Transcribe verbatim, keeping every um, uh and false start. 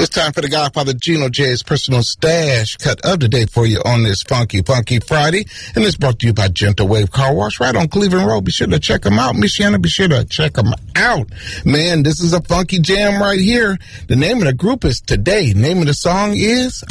It's time for the Godfather Gino J's personal stash cut of the day for you on this Funky Funky Friday. And it's brought to you by Gentle Wave Car Wash right on Cleveland Road. Be sure to check them out. Michiana, be sure to check them out. Man, this is a funky jam right here. The name of the group is Today. Name of the song is